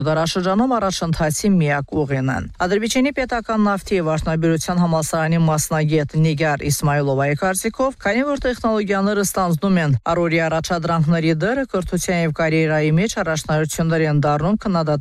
Դարաշրջանում առաջընթացի միակ ուղին են։ Ադրբեջանի պետական նավթի վարչնաբերության համալսարանի մասնագետ Նիգար Իսմայլովայի կարծիքով, քանի որ տեխնոլոգիաները ստանձնում են առօրյա առաջադրանքների դերը կրթության եւ կարիերայի մեջ առաջնահերթություններ են դառնում քննադատ